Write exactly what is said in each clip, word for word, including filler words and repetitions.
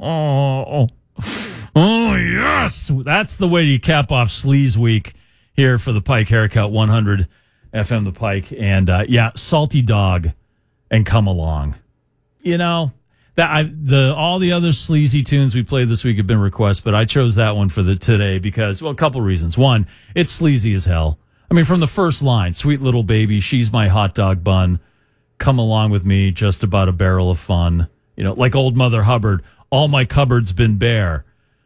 oh, oh, yes. That's the way you cap off Sleaze Week here for the Pike Haircut, one hundred F M The Pike. And, uh, yeah, Salty Dog and Come Along. You know, that I the all the other sleazy tunes we played this week have been requests, but I chose that one for the today because, well, a couple reasons. One, it's sleazy as hell. I mean, from the first line, Sweet Little Baby, She's My Hot Dog Bun, Come Along With Me, Just About a Barrel of Fun. You know, like Old Mother Hubbard, All My Cupboard's Been Bare.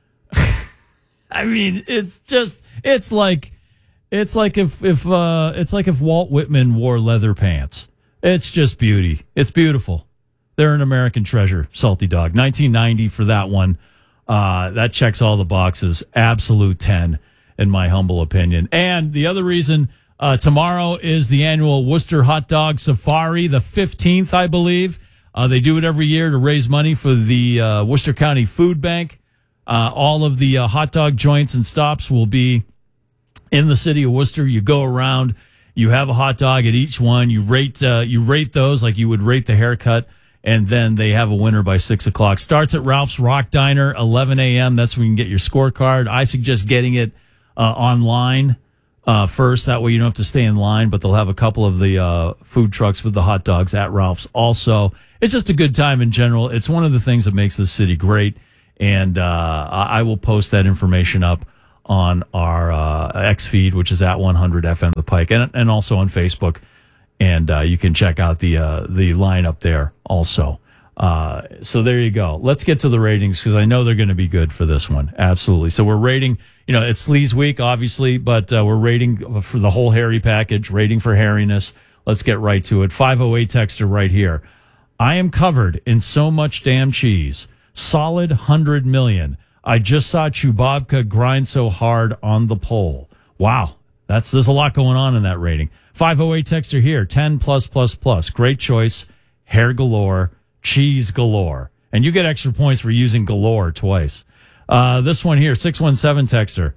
I mean, it's just, it's like, it's like if, if, uh, it's like if Walt Whitman wore leather pants. It's just beauty. It's beautiful. They're an American treasure, Salty Dog. nineteen ninety for that one. Uh, that checks all the boxes. Absolute ten, in my humble opinion. And the other reason, uh, tomorrow is the annual Worcester Hot Dog Safari, the fifteenth, I believe. Uh, they do it every year to raise money for the uh, Worcester County Food Bank. Uh, all of the uh, hot dog joints and stops will be in the city of Worcester. You go around, you have a hot dog at each one. You rate, uh, you rate those like you would rate the haircut. And then they have a winner by six o'clock. Starts at Ralph's Rock Diner, eleven a.m. That's when you can get your scorecard. I suggest getting it uh, online uh, first. That way you don't have to stay in line, but they'll have a couple of the uh, food trucks with the hot dogs at Ralph's. Also, it's just a good time in general. It's one of the things that makes this city great. And uh, I will post that information up on our uh, X feed, which is at one hundred F M The Pike, and, and also on Facebook. And uh, you can check out the uh, the lineup there also. Uh, so there you go. Let's get to the ratings because I know they're going to be good for this one. Absolutely. So we're rating, you know, it's Sleaze Week, obviously, but uh, we're rating for the whole hairy package, rating for hairiness. Let's get right to it. five oh eight texter right here. I am covered in so much damn cheese. Solid one hundred million. I just saw Chewbacca grind so hard on the pole. Wow. That's, there's a lot going on in that rating. five oh eight texter here, ten plus plus plus. Great choice. Hair galore, cheese galore. And you get extra points for using galore twice. Uh, this one here, six one seven texter.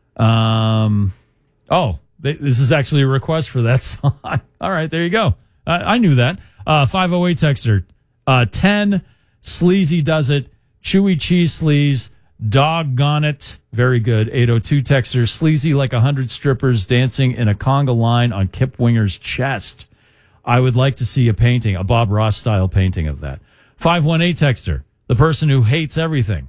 Um, oh, th- this is actually a request for that song. All right, there you go. I, I knew that. Uh, five oh eight texter. Uh, ten, Sleazy Does It. Chewy Cheese Sleaze. Doggone it. Very good. eight oh two texter. Sleazy like a hundred strippers dancing in a conga line on Kip Winger's chest. I would like to see a painting, a Bob Ross style painting of that. five one eight texter. The person who hates everything.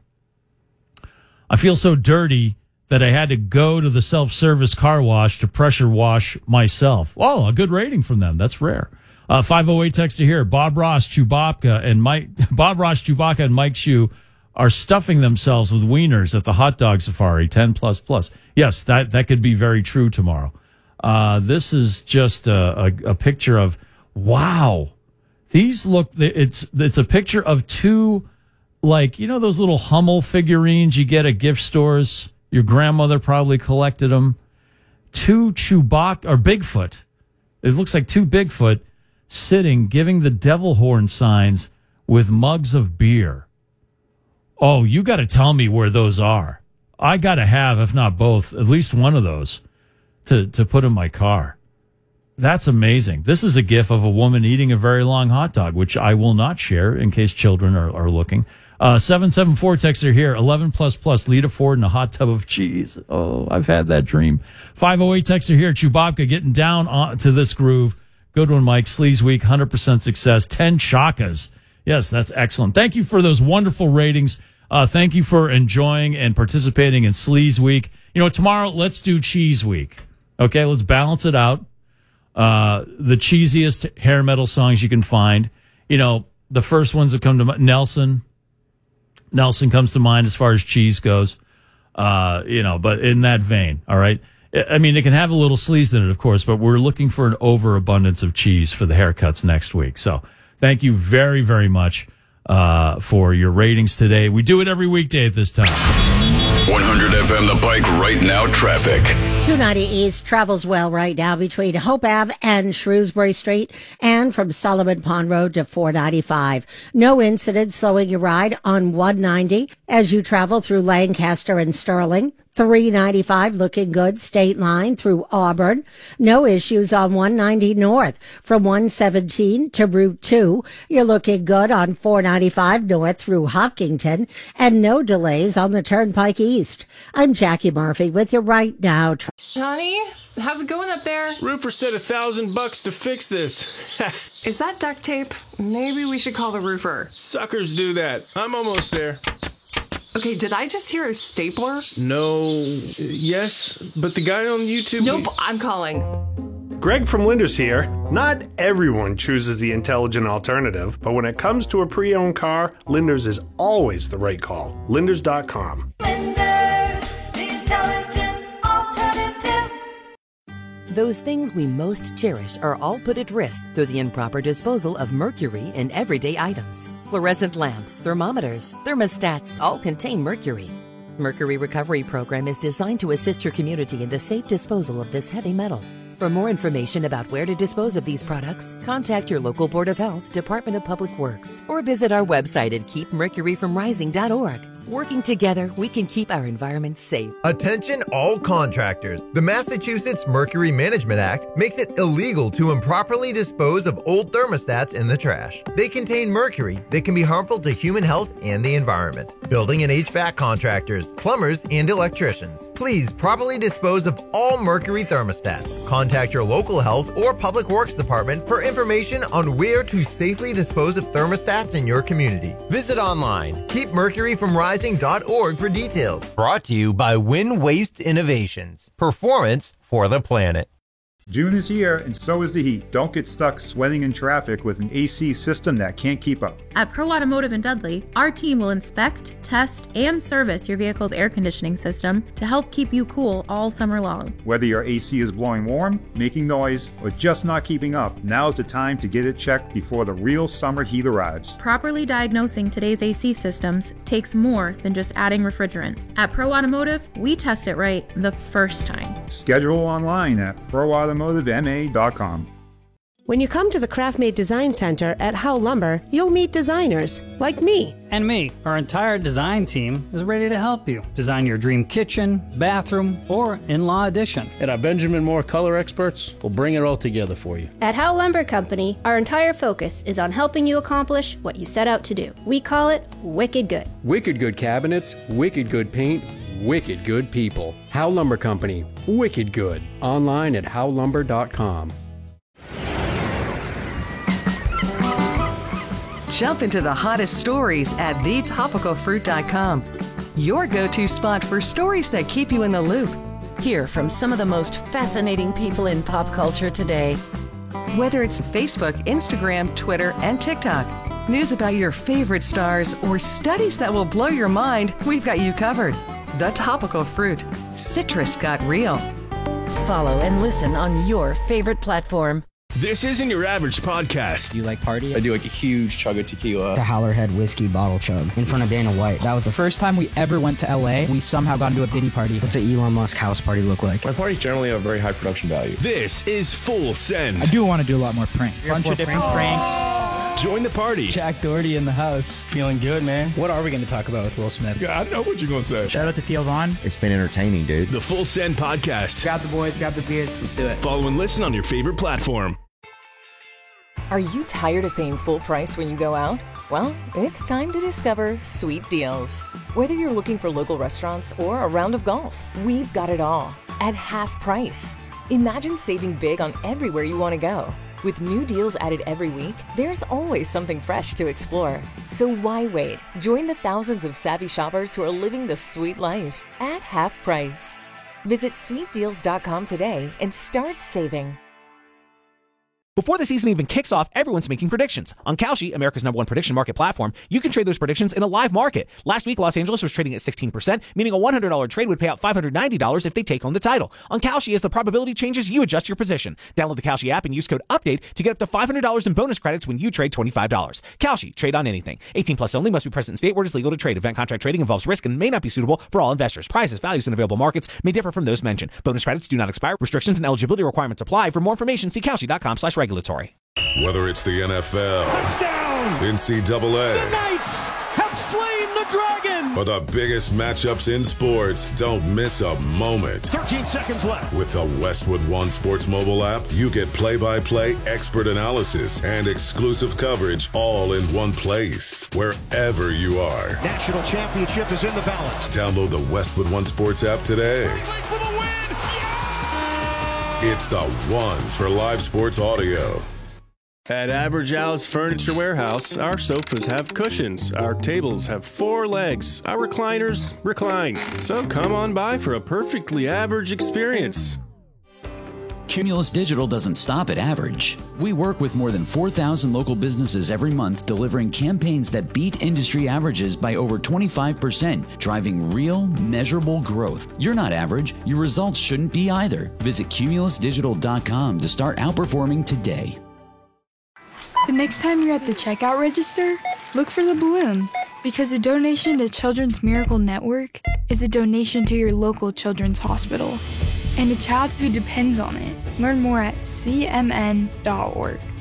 I feel so dirty that I had to go to the self-service car wash to pressure wash myself. Oh, a good rating from them. That's rare. Uh, five oh eight texter here. Bob Ross, Chewbacca, and Mike, Bob Ross, Chewbacca, and Mike Shue are stuffing themselves with wieners at the hot dog safari, ten plus plus. Yes, that, that could be very true tomorrow. Uh, this is just a, a, a picture of, wow, these look, it's, it's a picture of two, like, you know, those little Hummel figurines you get at gift stores. Your grandmother probably collected them. Two Chewbacca, or Bigfoot. It looks like two Bigfoot sitting, giving the devil horn signs with mugs of beer. Oh, you got to tell me where those are. I got to have, if not both, at least one of those to, to put in my car. That's amazing. This is a gif of a woman eating a very long hot dog, which I will not share in case children are, are looking. Uh, seven seven four texter here, eleven plus plus, Lita Ford in a hot tub of cheese. Oh, I've had that dream. five oh eight texter here, Chewbacca getting down on, to this groove. Good one, Mike. Sleaze Week, one hundred percent success. ten chakas. Yes, that's excellent. Thank you for those wonderful ratings. Uh, thank you for enjoying and participating in Sleaze Week. You know, tomorrow, let's do Cheese Week. Okay, let's balance it out. Uh, the cheesiest hair metal songs you can find. You know, the first ones that come to mind, Nelson. Nelson comes to mind as far as cheese goes. Uh, you know, but in that vein, all right? I mean, it can have a little sleaze in it, of course, but we're looking for an overabundance of cheese for the haircuts next week. So thank you very, very much uh, for your ratings today. We do it every weekday at this time. one hundred F M The Pike right now traffic. two ninety East travels well right now between Hope Ave and Shrewsbury Street and from Solomon Pond Road to four ninety-five. No incidents slowing your ride on one ninety as you travel through Lancaster and Sterling. three ninety-five looking good, state line through Auburn. No issues on one ninety North from one seventeen to Route two. You're looking good on four ninety-five North through Hopkinton, and no delays on the Turnpike East. I'm Jackie Murphy with you right now. Honey, how's it going up there? Roofer said a thousand bucks to fix this. Is that duct tape? Maybe we should call the roofer. Suckers do that. I'm almost there. Okay, did I just hear a stapler? No, yes, but the guy on YouTube... Nope, I'm calling. Greg from Linders here. Not everyone chooses the intelligent alternative, but when it comes to a pre-owned car, Linders is always the right call. Linders dot com. Linders, the intelligent alternative. Those things we most cherish are all put at risk through the improper disposal of mercury in everyday items. Fluorescent lamps, thermometers, thermostats all contain mercury. Mercury Recovery Program is designed to assist your community in the safe disposal of this heavy metal. For more information about where to dispose of these products, contact your local Board of Health, Department of Public Works, or visit our website at keep mercury from rising dot org. Working together, we can keep our environment safe. Attention all contractors. The Massachusetts Mercury Management Act makes it illegal to improperly dispose of old thermostats in the trash. They contain mercury that can be harmful to human health and the environment. Building and H V A C contractors, plumbers, and electricians, please properly dispose of all mercury thermostats. Contact your local health or public works department for information on where to safely dispose of thermostats in your community. Visit online, keep mercury from rising dot org for details. Brought to you by Win Waste Innovations. Performance for the planet. June is here, and so is the heat. Don't get stuck sweating in traffic with an A C system that can't keep up. At Pro Automotive in Dudley, our team will inspect, test, and service your vehicle's air conditioning system to help keep you cool all summer long. Whether your A C is blowing warm, making noise, or just not keeping up, now's the time to get it checked before the real summer heat arrives. Properly diagnosing today's A C systems takes more than just adding refrigerant. At Pro Automotive, we test it right the first time. Schedule online at pro automotive m a dot com. When you come to the Craft-Made Design Center at Howe Lumber, you'll meet designers like me. And me. Our entire design team is ready to help you design your dream kitchen, bathroom, or in-law addition. And our Benjamin Moore color experts will bring it all together for you. At Howe Lumber Company, our entire focus is on helping you accomplish what you set out to do. We call it Wicked Good. Wicked good cabinets, wicked good paint, wicked good people. Howe Lumber Company, wicked good. Online at howe lumber dot com. Jump into the hottest stories at the topical fruit dot com. Your go-to spot for stories that keep you in the loop. Hear from some of the most fascinating people in pop culture today. Whether it's Facebook, Instagram, Twitter, and TikTok, news about your favorite stars, or studies that will blow your mind, we've got you covered. The Topical Fruit. Citrus got real. Follow and listen on your favorite platform. This isn't your average podcast. Do you like party? I do like a huge chug of tequila. The Howlerhead whiskey bottle chug in front of Dana White. That was the first time we ever went to L A. We somehow got into a Diddy party. What's an Elon Musk house party look like? My parties generally have very high production value. This is Full Send. I do want to do a lot more pranks. Bunch of different pranks. Join the party. Jack Doherty in the house. Feeling good, man. What are we going to talk about with Will Smith? Yeah, I know what you're going to say. Shout out to Theo Vaughn. It's been entertaining, dude. The Full Send podcast. Grab the boys, grab the beers. Let's do it. Follow and listen on your favorite platform. Are you tired of paying full price when you go out? Well, it's time to discover Sweet Deals. Whether you're looking for local restaurants or a round of golf, we've got it all at half price. Imagine saving big on everywhere you want to go. With new deals added every week, there's always something fresh to explore. So why wait? Join the thousands of savvy shoppers who are living the sweet life at half price. Visit sweet deals dot com today and start saving. Before the season even kicks off, everyone's making predictions. On Kalshi, America's number one prediction market platform, you can trade those predictions in a live market. Last week, Los Angeles was trading at sixteen percent, meaning a one hundred dollars trade would pay out five hundred ninety dollars if they take home the title. On Kalshi, as the probability changes, you adjust your position. Download the Kalshi app and use code UPDATE to get up to five hundred dollars in bonus credits when you trade twenty-five dollars. Kalshi, trade on anything. eighteen plus only, must be present in state where it is legal to trade. Event contract trading involves risk and may not be suitable for all investors. Prices, values, and available markets may differ from those mentioned. Bonus credits do not expire. Restrictions and eligibility requirements apply. For more information, see Kalshi.com slash regulatory. Whether it's the N F L, touchdown, N C double A, The Knights have slain the dragon. or the biggest matchups in sports, don't miss a moment. thirteen seconds left. With the Westwood One Sports mobile app, you get play-by-play expert analysis and exclusive coverage all in one place, wherever you are. National championship is in the balance. Download the Westwood One Sports app today. For the win. It's the one for live sports audio. At Average Al's Furniture Warehouse, our sofas have cushions, our tables have four legs, our recliners recline. So come on by for a perfectly average experience. Cumulus Digital doesn't stop at average. We work with more than four thousand local businesses every month, delivering campaigns that beat industry averages by over twenty-five percent, driving real, measurable growth. You're not average. Your results shouldn't be either. Visit cumulus digital dot com to start outperforming today. The next time you're at the checkout register, look for the balloon, because a donation to Children's Miracle Network is a donation to your local children's hospital and a child who depends on it. Learn more at c m n dot org.